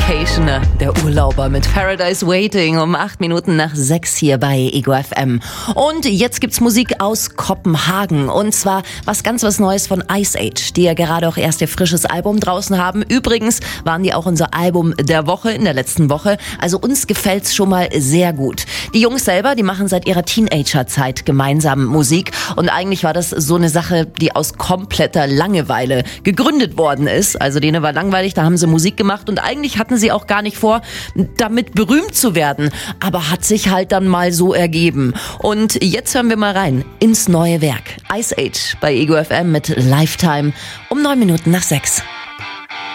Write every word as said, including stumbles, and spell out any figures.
Vacationer, der Urlauber mit Paradise Waiting um acht Minuten nach sechs hier bei Ego F M. Und jetzt gibt's Musik aus Kopenhagen und zwar was ganz was Neues von Ice Age, die ja gerade auch erst ihr frisches Album draußen haben. Übrigens waren die auch unser Album der Woche in der letzten Woche, also uns gefällt's schon mal sehr gut. Die Jungs selber, die machen seit ihrer Teenagerzeit gemeinsam Musik und eigentlich war das so eine Sache, die aus kompletter Langeweile gegründet worden ist. Also denen war langweilig, da haben sie Musik gemacht und eigentlich hatten sie auch gar nicht vor, damit berühmt zu werden, aber hat sich halt dann mal so ergeben. Und jetzt hören wir mal rein ins neue Werk. Ice Age bei Ego F M mit Lifetime um neun Minuten nach sechs.